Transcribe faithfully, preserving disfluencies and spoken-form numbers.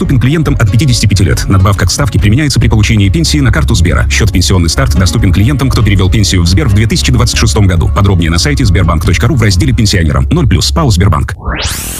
Доступен клиентам от пятидесяти пяти лет. Надбавка к ставке применяется при получении пенсии на карту Сбера. Счет «Пенсионный старт» доступен клиентам, кто перевел пенсию в Сбер в две тысячи двадцать шестом году. Подробнее на сайте сбербанк точка ру в разделе «Пенсионерам». ноль плюс ПАО «Сбербанк».